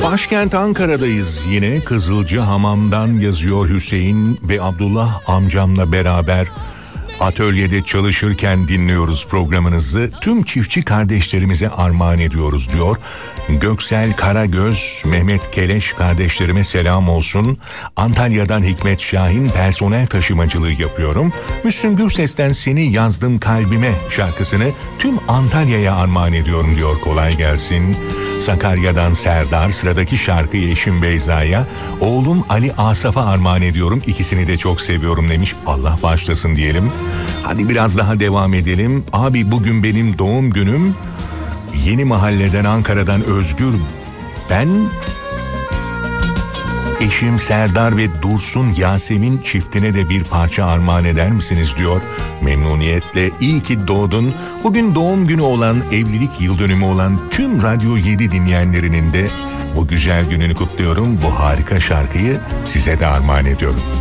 Başkent Ankara'dayız yine. Kızılcahamam'dan yazıyor Hüseyin ve Abdullah amcamla beraber atölyede çalışırken dinliyoruz programınızı. Tüm çiftçi kardeşlerimize armağan ediyoruz diyor. Göksel Karagöz, Mehmet Keleş kardeşlerime selam olsun. Antalya'dan Hikmet Şahin, personel taşımacılığı yapıyorum. Müslüm Gürses'ten Seni Yazdım Kalbime şarkısını tüm Antalya'ya armağan ediyorum diyor. Kolay gelsin. Sakarya'dan Serdar, sıradaki şarkıyı eşim Beyza'ya, oğlum Ali Asaf'a armağan ediyorum. İkisini de çok seviyorum demiş. Allah bağışlasın diyelim. Hadi biraz daha devam edelim. Abi bugün benim doğum günüm. Yeni Mahalleden Ankara'dan Özgür. Ben eşim Serdar ve Dursun Yasemin çiftine de bir parça armağan eder misiniz diyor. Memnuniyetle. İyi ki doğdun. Bugün doğum günü olan, evlilik yıl dönümü olan tüm Radyo 7 dinleyenlerinin de bu güzel gününü kutluyorum. Bu harika şarkıyı size de armağan ediyorum.